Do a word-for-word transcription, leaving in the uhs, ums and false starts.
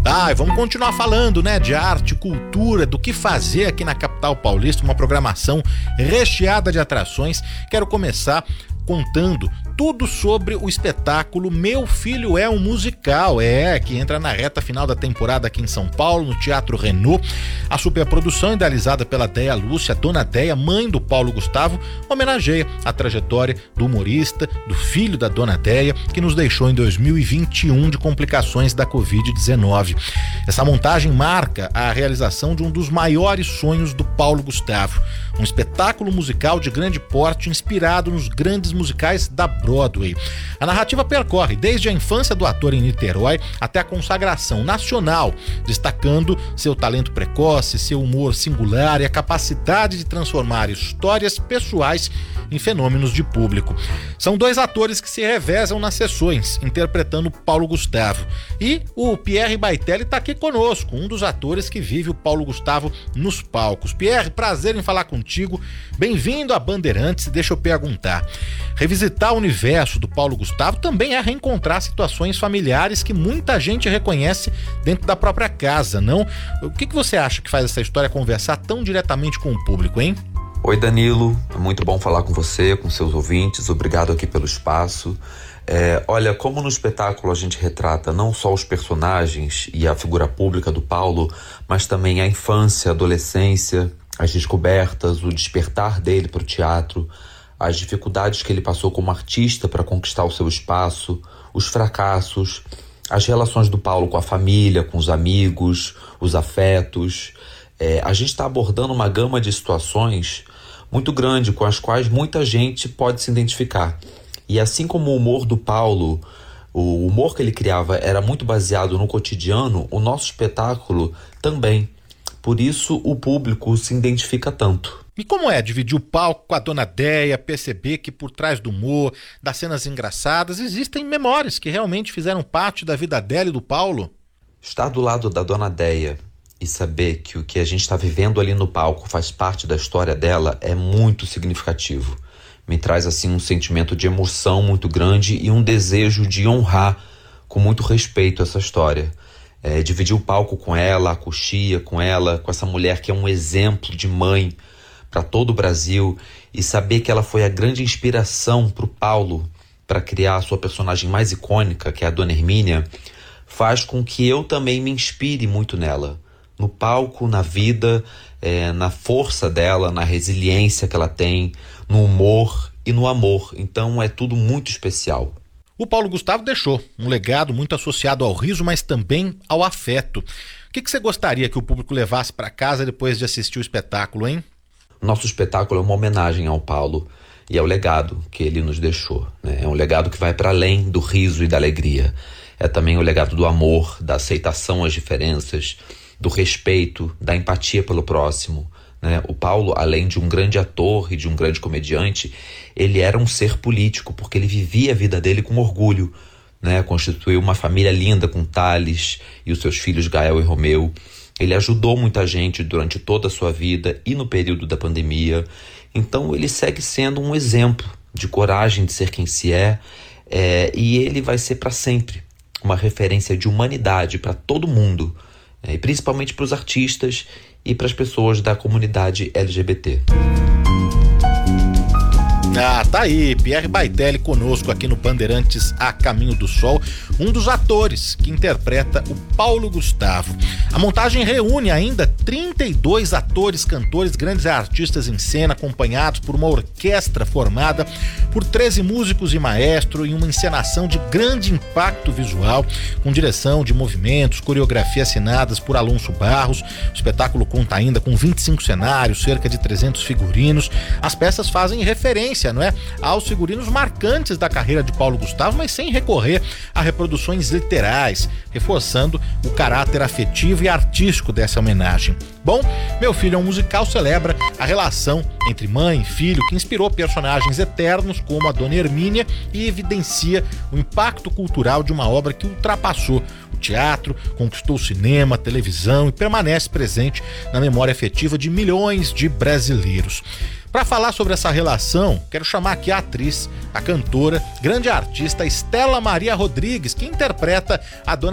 Ah, e vamos continuar falando, né, de arte, cultura, do que fazer aqui na capital paulista, uma programação recheada de atrações. Quero começar contando tudo sobre o espetáculo Meu Filho é um Musical, é, que entra na reta final da temporada aqui em São Paulo, no Teatro Renault. A superprodução, idealizada pela Déia Lúcia, Dona Déia, mãe do Paulo Gustavo, homenageia a trajetória do humorista, do filho da Dona Déia, que nos deixou em dois mil e vinte e um de complicações da covid dezenove. Essa montagem marca a realização de um dos maiores sonhos do Paulo Gustavo, um espetáculo musical de grande porte inspirado nos grandes musicais da Broadway. A narrativa percorre desde a infância do ator em Niterói até a consagração nacional, destacando seu talento precoce, seu humor singular e a capacidade de transformar histórias pessoais em fenômenos de público. São dois atores que se revezam nas sessões, interpretando Paulo Gustavo. E o Pierre Baitelli está aqui conosco, um dos atores que vive o Paulo Gustavo nos palcos. Pierre, prazer em falar contigo. Bem-vindo à Bandeirantes. Deixa eu perguntar. Revisitar o universo do Paulo Gustavo também é reencontrar situações familiares que muita gente reconhece dentro da própria casa, não? O que, que você acha que faz essa história conversar tão diretamente com o público, hein? Oi, Danilo, é muito bom falar com você, com seus ouvintes, obrigado aqui pelo espaço. É, olha, como no espetáculo a gente retrata não só os personagens e a figura pública do Paulo, mas também a infância, a adolescência, as descobertas, o despertar dele para o teatro, as dificuldades que ele passou como artista para conquistar o seu espaço, os fracassos, as relações do Paulo com a família, com os amigos, os afetos. É, a gente está abordando uma gama de situações muito grande com as quais muita gente pode se identificar. E assim como o humor do Paulo, o humor que ele criava era muito baseado no cotidiano, o nosso espetáculo também. Por isso o público se identifica tanto. E como é dividir o palco com a Dona Déia, perceber que por trás do humor, das cenas engraçadas, existem memórias que realmente fizeram parte da vida dela e do Paulo? Estar do lado da Dona Déia e saber que o que a gente está vivendo ali no palco faz parte da história dela é muito significativo. Me traz assim um sentimento de emoção muito grande e um desejo de honrar com muito respeito essa história. É, dividir o palco com ela, a coxia com ela, com essa mulher que é um exemplo de mãe para todo o Brasil, e saber que ela foi a grande inspiração para o Paulo para criar a sua personagem mais icônica, que é a Dona Hermínia, faz com que eu também me inspire muito nela. No palco, na vida, é, na força dela, na resiliência que ela tem, no humor e no amor. Então é tudo muito especial. O Paulo Gustavo deixou um legado muito associado ao riso, mas também ao afeto. O que, que você gostaria que o público levasse para casa depois de assistir o espetáculo, hein? Nosso espetáculo é uma homenagem ao Paulo e ao legado que ele nos deixou, né? É um legado que vai para além do riso e da alegria. É também o legado do amor, da aceitação às diferenças, do respeito, da empatia pelo próximo, né? O Paulo, além de um grande ator e de um grande comediante, ele era um ser político, porque ele vivia a vida dele com orgulho, né? Constituiu uma família linda com Thales e os seus filhos Gael e Romeu. Ele ajudou muita gente durante toda a sua vida e no período da pandemia. Então ele segue sendo um exemplo de coragem de ser quem se é, é e ele vai ser para sempre uma referência de humanidade para todo mundo, e principalmente para os artistas e para as pessoas da comunidade L G B T. Ah, tá aí, Pierre Baitelli conosco aqui no Bandeirantes A Caminho do Sol, um dos atores que interpreta o Paulo Gustavo. A montagem reúne ainda trinta e dois atores, cantores, grandes artistas em cena, acompanhados por uma orquestra formada por treze músicos e maestro, em uma encenação de grande impacto visual, com direção de movimentos, coreografia assinadas por Alonso Barros. O espetáculo conta ainda com vinte e cinco cenários, cerca de trezentos figurinos. As peças fazem referência, não é, aos figurinos marcantes da carreira de Paulo Gustavo, mas sem recorrer a reproduções literais, reforçando o caráter afetivo e artístico dessa homenagem. Bom, Meu Filho é um Musical celebra a relação entre mãe e filho, que inspirou personagens eternos como a Dona Hermínia e evidencia o impacto cultural de uma obra que ultrapassou o teatro, conquistou o cinema, a televisão e permanece presente na memória afetiva de milhões de brasileiros. Para falar sobre essa relação, quero chamar aqui a atriz, a cantora, grande artista Estela Maria Rodrigues, que interpreta a Dona